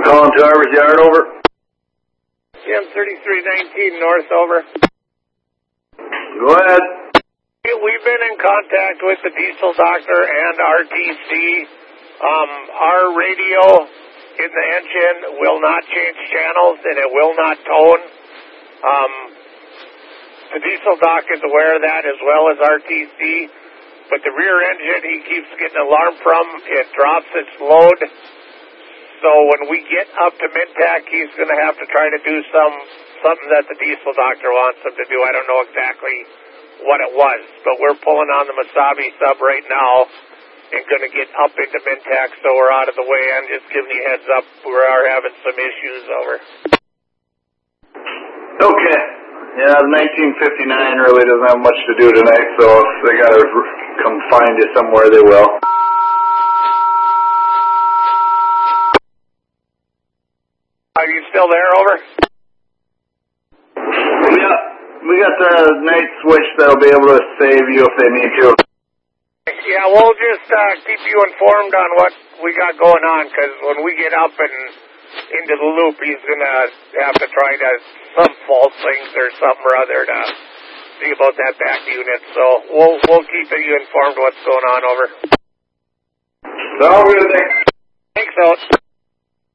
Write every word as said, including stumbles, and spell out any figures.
I'm calling to Harvest Yard, over. Jim thirty-three nineteen North, over. Go ahead. We've been in contact with the diesel doctor and R T C. Um, our radio in the engine will not change channels and it will not tone. Um, the diesel doc is aware of that as well as R T C. But the rear engine he keeps getting an alarm from. It drops its load. So when we get up to Mintac, he's going to have to try to do some something that the diesel doctor wants him to do. I don't know exactly what it was, but we're pulling on the Masabi sub right now and going to get up into Mintac, so we're out of the way. I'm just giving you a heads up. We are having some issues, over. Okay. Yeah, the nineteen fifty-nine really doesn't have much to do tonight, so if they got to come find you somewhere, they will. Are you still there, over? Yeah, we got the night switch that'll be able to save you if they need to. Yeah, we'll just uh, keep you informed on what we got going on, because when we get up and into the loop, he's going to have to try to some fault things or something or other to see about that back unit. So we'll we'll keep you informed what's going on, over. Sounds good, thanks. Thanks, out.